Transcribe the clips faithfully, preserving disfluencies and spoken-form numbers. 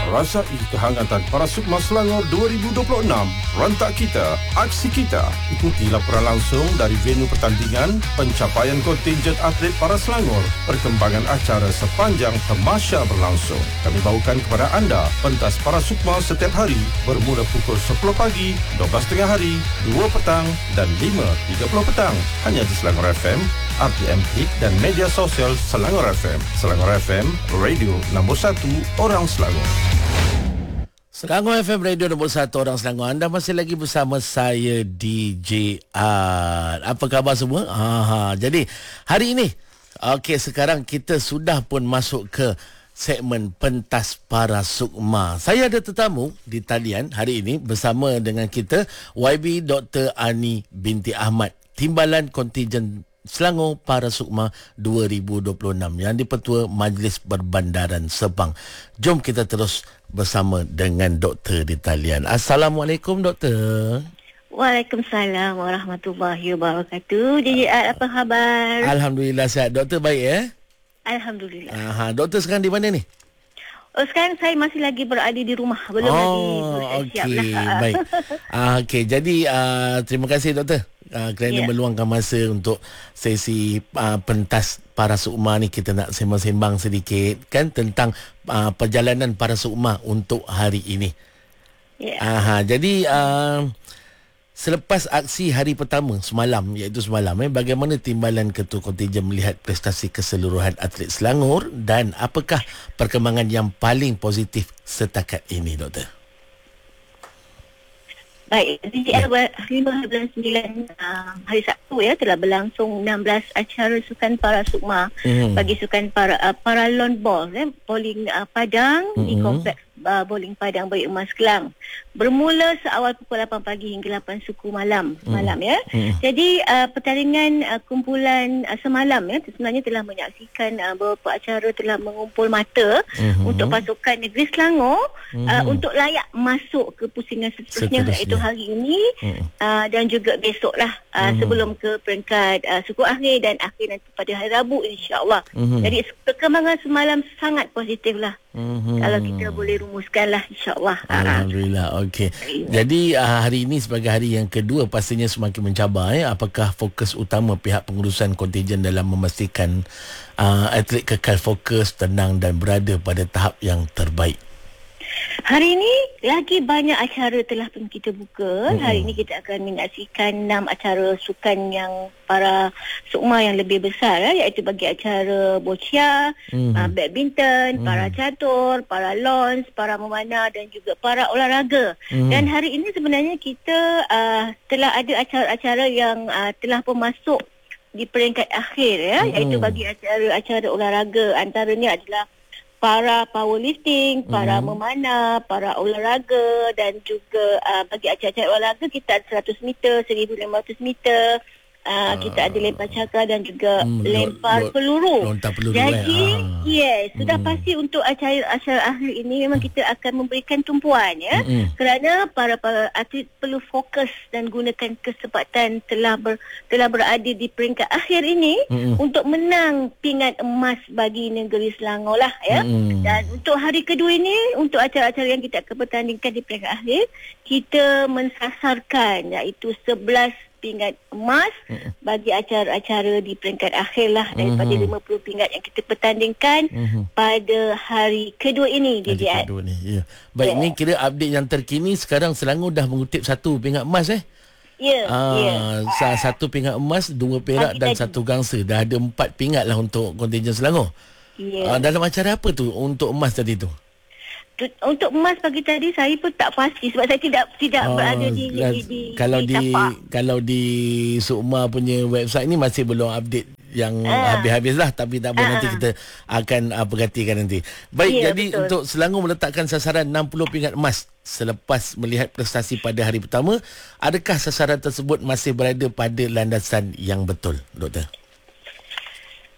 Rasai kehangatan para Sukma Selangor dua ribu dua puluh enam. Rentak kita, aksi kita. Ikuti laporan langsung dari venue pertandingan, pencapaian kontinjen atlet para Selangor, perkembangan acara sepanjang tamasya berlangsung. Kami bawakan kepada anda pentas para Sukma setiap hari bermula pukul sepuluh pagi, dua belas tengah hari, dua petang dan lima tiga puluh petang. Hanya di Selangor F M, R T M Hit dan media sosial Selangor F M. Selangor F M, radio nombor satu orang Selangor. Selangor F M, radio nombor satu orang Selangor. Anda masih lagi bersama saya, D J R. Apa khabar semua? Aha, jadi hari ini, okey, sekarang kita sudah pun masuk ke segmen pentas para Sukma. Saya ada tetamu di talian hari ini bersama dengan kita, Y B Doktor Ani binti Ahmad, Timbalan Kontijen Selangor Para Sukma dua ribu dua puluh enam yang dipertua Majlis Perbandaran Sepang. Jom kita terus bersama dengan doktor di talian. Assalamualaikum doktor. Waalaikumsalam warahmatullahi wabarakatuh. D J R, apa khabar? Alhamdulillah sihat. Doktor baik ya? Alhamdulillah. Aha, doktor sekarang di mana ni? Oh, sekarang saya masih lagi berada di rumah. Belum oh, lagi bersiap okay. lah. Baik. Ah, okey, jadi uh, terima kasih doktor uh, kerana yeah. meluangkan masa untuk sesi uh, pentas para Sukma ni. Kita nak sembang-sembang sedikit kan tentang uh, perjalanan para Sukma untuk hari ini. Yeah. Aha, jadi uh, selepas aksi hari pertama semalam, iaitu semalam, eh, bagaimana Timbalan Ketua Kontijen melihat prestasi keseluruhan atlet Selangor dan apakah perkembangan yang paling positif setakat ini, doktor? Baik, D J R, ya. lima bulan sembilan uh, hari Sabtu ya telah berlangsung enam belas acara sukan para Sukma mm. bagi sukan para uh, para lawn ball, eh, bowling uh, Padang mm-hmm. di kompleks uh, bowling Padang Bayi Emas Kelang. Bermula seawal pukul lapan pagi hingga lapan suku malam mm. malam ya. Mm. Jadi uh, pertandingan uh, kumpulan uh, semalam ya sebenarnya telah menyaksikan uh, beberapa acara telah mengumpul mata mm-hmm. untuk pasukan negeri Selangor mm-hmm. uh, untuk layak masuk ke pusingan seterusnya, iaitu hari ini mm. uh, dan juga besoklah uh, mm. sebelum ke peringkat uh, suku akhir dan akhir nanti pada hari Rabu, insya-Allah. Mm-hmm. Jadi perkembangan semalam sangat positif lah. Mm-hmm. Kalau kita boleh rumuskan lah, insya-Allah. Alhamdulillah. Okey. Jadi uh, hari ini sebagai hari yang kedua pastinya semakin mencabar. Eh? Apakah fokus utama pihak pengurusan kontijen dalam memastikan uh, atlet kekal fokus, tenang dan berada pada tahap yang terbaik? Hari ini lagi banyak acara telah pun kita buka. Mm-hmm. Hari ini kita akan menyaksikan enam acara sukan yang para Sukma yang lebih besar, eh, iaitu bagi acara boccia, mm-hmm. uh, badminton, mm-hmm. para catur, para lawns, para memanah dan juga para olahraga. Mm-hmm. Dan hari ini sebenarnya kita uh, telah ada acara-acara yang uh, telah pun masuk di peringkat akhir ya, mm-hmm. iaitu bagi acara-acara olahraga, antaranya adalah para powerlifting, para mm-hmm. memanah, para olahraga dan juga uh, bagi acara-acara olahraga kita ada seratus meter, seribu lima ratus meter, uh, uh, kita ada lempar cakar dan juga mm, lempar lo, peluru. Lontar peluru. Jadi, eh. ah. yes, sudah mm. pasti untuk acara-acara akhir ini memang kita akan memberikan tumpuan ya. Mm-hmm. Kerana para, para atlet perlu fokus dan gunakan kesempatan telah ber, telah berada di peringkat akhir ini mm-hmm. untuk menang pingat emas bagi negeri Selangor lah ya. Mm. Dan untuk hari kedua ini, untuk acara-acara yang kita akan pertandingkan di peringkat akhir, kita mensasarkan iaitu sebelas pingat emas mm. bagi acara-acara di peringkat akhir lah daripada mm-hmm. lima puluh pingat yang kita pertandingkan mm-hmm. pada hari kedua ini. Hari kedua ni, ya. Baik, yeah. Ni kira update yang terkini sekarang Selangor dah mengutip satu pingat emas eh? Ya, ah, yeah. Satu pingat emas, dua perak dan tadi. satu gangsa. Dah ada empat pingat lah untuk kontijen Selangor. Yeah. Ah, dalam acara apa tu untuk emas tadi tu? Untuk emas pagi tadi saya pun tak pasti sebab saya tidak tidak oh, berada di, di, di kalau di, di, di kalau di Sukma punya website ni masih belum update yang uh. habis-habis lah, tapi tak apa uh. nanti kita akan uh, perhatikan nanti. Baik, yeah, jadi betul. Untuk Selangor meletakkan sasaran enam puluh pingat emas selepas melihat prestasi pada hari pertama, adakah sasaran tersebut masih berada pada landasan yang betul, doktor?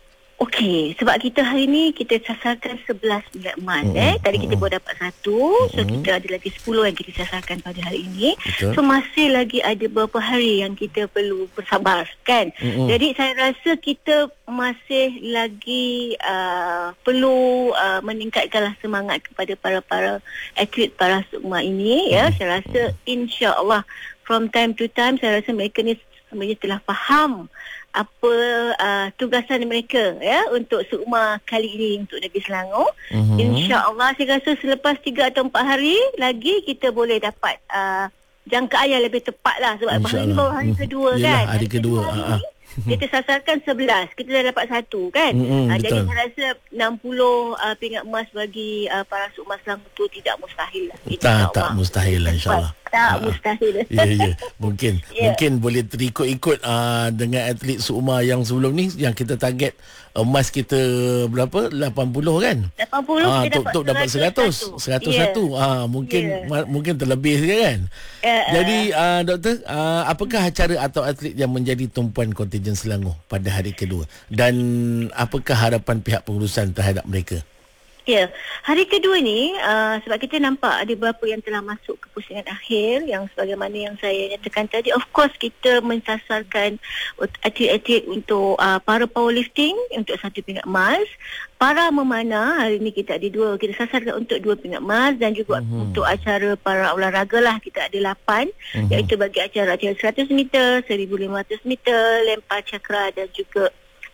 Okey, sebab kita hari ni kita sasarkan sebelas bilet emas mm-hmm. eh. Tadi kita baru dapat satu, so mm-hmm. kita ada lagi sepuluh yang kita sasarkan pada hari ini. Betul. So masih lagi ada beberapa hari yang kita perlu bersabar kan. Mm-hmm. Jadi saya rasa kita masih lagi uh, perlu uh, meningkatkanlah semangat kepada para-para atlet para sukma ini mm-hmm. ya. Saya rasa insya-Allah from time to time saya rasa mereka ni sebenarnya telah faham apa uh, tugasan mereka ya untuk sukma kali ini untuk Negeri Selangor. Mm-hmm. InsyaAllah saya rasa selepas tiga atau empat hari lagi kita boleh dapat uh, jangkaan yang lebih tepat lah. Sebab hari ini baru hari kedua mm. kan. Yelah, hari kedua. Hari ini, kita sasarkan sebelas, kita dah dapat satu kan. Mm-hmm, uh, jadi saya rasa enam puluh uh, pingat emas bagi uh, para sukma Selangor tu tidak mustahil lah. Tak, tak mustahil lah insyaAllah. Tak mustahil. Ya, ya. Mungkin yeah. mungkin boleh terikut-ikut uh, dengan atlet sukma yang sebelum ni yang kita target emas kita berapa? lapan puluh kan? lapan puluh ah, kita tok, dapat seratus. seratus satu. Ah, mungkin yeah. mungkin terlebih sikit kan? Uh, Jadi uh, doktor, uh, apakah acara atau atlet yang menjadi tumpuan kontingen Selangor pada hari kedua? Dan apakah harapan pihak pengurusan terhadap mereka? Ya, hari kedua ni uh, sebab kita nampak ada beberapa yang telah masuk ke pusingan akhir yang sebagaimana yang saya nyatakan tadi, of course kita mensasarkan atlet-atlet untuk uh, para powerlifting untuk satu pingat emas, para memanah hari ni kita ada dua, kita sasarkan untuk dua pingat emas, dan juga uh-huh. untuk acara para olahraga lah kita ada lapan, uh-huh. iaitu bagi acara-acara seratus meter, seribu lima ratus meter, lempar cakra dan juga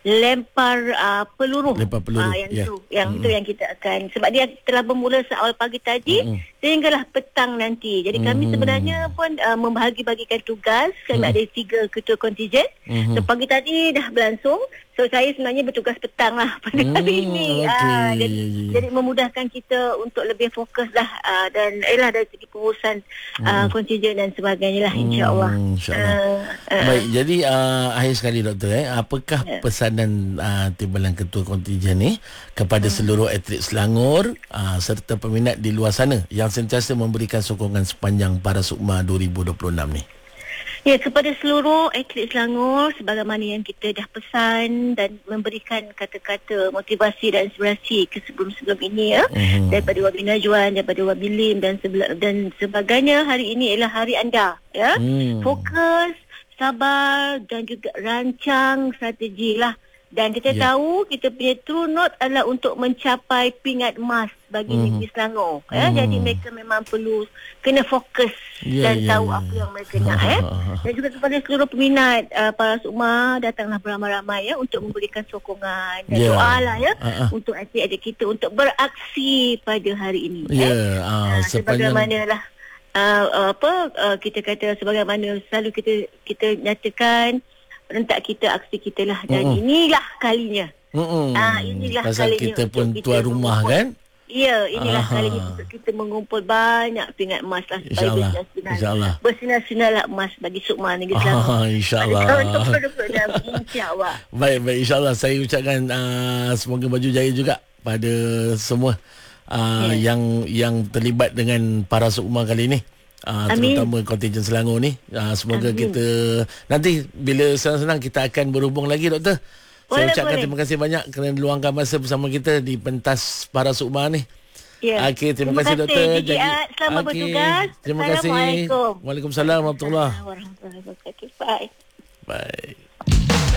lempar uh, peluru. Lempar peluru. Uh, yang yeah. tu, yang mm-hmm. tu yang kita akan, sebab dia telah bermula seawal pagi tadi mm-hmm. sehinggalah petang nanti. Jadi mm-hmm. kami sebenarnya pun uh, membahagi-bagikan tugas. Kami mm-hmm. ada tiga ketua kontingen. Mm-hmm. So pagi tadi dah berlangsung. So saya sebenarnya bertugas petang lah pada mm, hari ini. Okay. Uh, jadi, jadi memudahkan kita untuk lebih fokus lah uh, dan elah dari segi pengurusan mm. uh, kontingen dan sebagainya lah, insya-Allah. Mm, insya-Allah. Uh, uh, Baik, jadi uh, akhir sekali doktor, eh, apakah yeah. pesanan uh, timbalan ketua kontingen ni kepada mm. seluruh atlet Selangor uh, serta peminat di luar sana yang sentiasa memberikan sokongan sepanjang Para Sukma dua ribu dua puluh enam ni? Ya, kepada seluruh atlet Selangor, sebagaimana yang kita dah pesan dan memberikan kata-kata motivasi dan inspirasi ke sebelum-sebelum ini ya, mm-hmm. daripada Wabi Najwan, daripada Wabi Lim dan, sebela- dan sebagainya, hari ini ialah hari anda ya. Mm. Fokus, sabar dan juga rancang strategi lah. Dan kita yeah. tahu kita punya true note adalah untuk mencapai pingat emas bagi mm. negeri Selangor. Ya. Mm. Jadi mereka memang perlu kena fokus yeah, dan yeah, tahu yeah. apa yang mereka nak. Ya. Dan juga kepada seluruh peminat uh, para sukma, datanglah beramai-ramai ya untuk memberikan sokongan dan yeah. doa lah ya uh-uh. untuk atlet-atlet kita untuk beraksi pada hari ini. Ya. Yeah. Ya. Uh, uh, sebagaimanalah uh, apa uh, kita kata, sebagaimana selalu kita kita nyatakan, rentak kita, aksi kita lah. Dan mm-mm. inilah kalinya. Mm-mm. Ah, inilah pasal kalinya kita pun kita tuan rumah mengumpul. Kan? Ya, inilah Aha. kalinya untuk kita mengumpul banyak pingat emas lah. InsyaAllah. InsyaAllah. Bersinar-sinar lah emas bagi sukma negeri Selangor. Ah, InsyaAllah. InsyaAllah. Baik, baik. InsyaAllah. Saya ucapkan uh, semoga baju jaya juga pada semua uh, yeah. yang yang terlibat dengan Para Sukma kali ini. Uh, terutama kontingen Selangor ni. uh, Semoga Amin. kita nanti bila senang-senang kita akan berhubung lagi, doktor. Boleh, saya ucapkan boleh. terima kasih banyak kerana luangkan masa bersama kita di pentas Para Sukma ni. Ya. Okey, terima, terima kasih doktor. Jadi, selamat okay. bertugas. Terima kasih. Waalaikumsalam Waalaikumsalam warahmatullahi wabarakatuh. Bye. Bye.